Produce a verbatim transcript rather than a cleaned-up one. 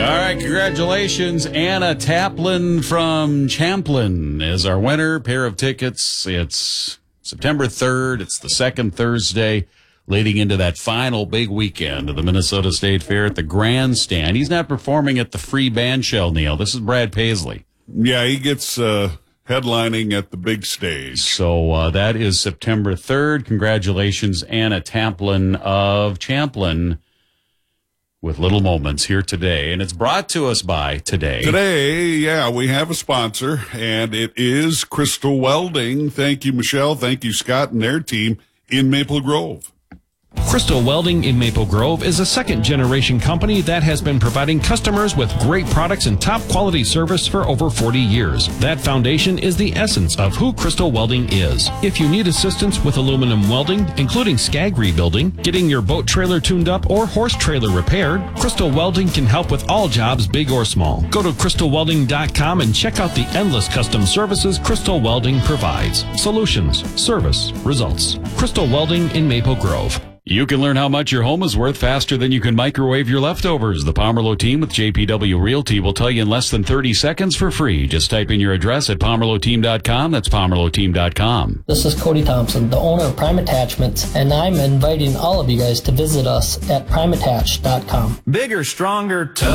right, congratulations. Anna Taplin from Champlin is our winner. Pair of tickets. It's September third. It's the second Thursday leading into that final big weekend of the Minnesota State Fair at the Grandstand. He's not performing at the free band shell, Neil. This is Brad Paisley. Yeah, he gets uh, headlining at the big stage. So uh, that is September third. Congratulations, Anna Taplin of Champlin, with Little Moments here today. And it's brought to us by Today. Today, yeah, we have a sponsor, and it is Crystal Welding. Thank you, Michelle. Thank you, Scott, and their team in Maple Grove. Crystal Welding in Maple Grove is a second-generation company that has been providing customers with great products and top-quality service for over forty years. That foundation is the essence of who Crystal Welding is. If you need assistance with aluminum welding, including scag rebuilding, getting your boat trailer tuned up, or horse trailer repaired, Crystal Welding can help with all jobs, big or small. Go to crystal welding dot com and check out the endless custom services Crystal Welding provides. Solutions, service, results. Crystal Welding in Maple Grove. You can learn how much your home is worth faster than you can microwave your leftovers. The Pomerleau team with J P W Realty will tell you in less than thirty seconds for free. Just type in your address at pomerleau team dot com. That's pomerleau team dot com. This is Cody Thompson, the owner of Prime Attachments, and I'm inviting all of you guys to visit us at prime attach dot com. Bigger, stronger, tougher.